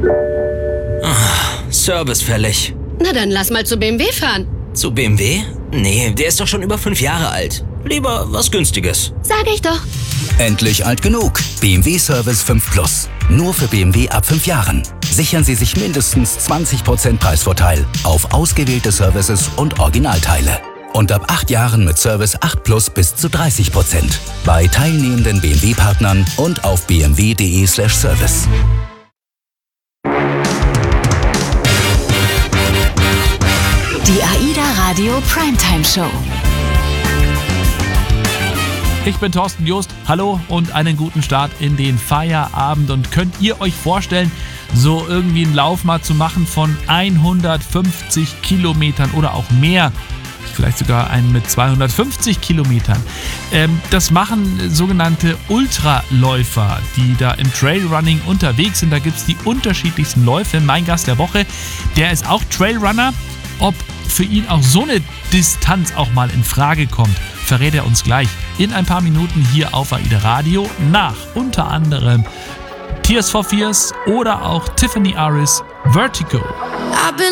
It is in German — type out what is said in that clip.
Service fällig. Na dann lass mal zu BMW fahren. Zu BMW? Nee, der ist doch schon über 5 Jahre alt. Lieber was Günstiges. Sag ich doch. Endlich alt genug. BMW Service 5 Plus. Nur für BMW ab 5 Jahren. Sichern Sie sich mindestens 20% Preisvorteil auf ausgewählte Services und Originalteile. Und ab 8 Jahren mit Service 8 Plus bis zu 30%. Bei teilnehmenden BMW-Partnern und auf bmw.de/service. Die AIDA Radio Primetime Show. Ich bin Thorsten Jost. Hallo und einen guten Start in den Feierabend. Und könnt ihr euch vorstellen, so irgendwie einen Lauf mal zu machen von 150 Kilometern oder auch mehr? Vielleicht sogar einen mit 250 Kilometern. Das machen sogenannte Ultraläufer, die da im Trailrunning unterwegs sind. Da gibt es die unterschiedlichsten Läufe. Mein Gast der Woche, der ist auch Trailrunner. Ob für ihn auch so eine Distanz auch mal in Frage kommt, verrät er uns gleich in ein paar Minuten hier auf AIDA Radio nach unter anderem Tears for Fears oder auch Tiffany Aris Vertigo.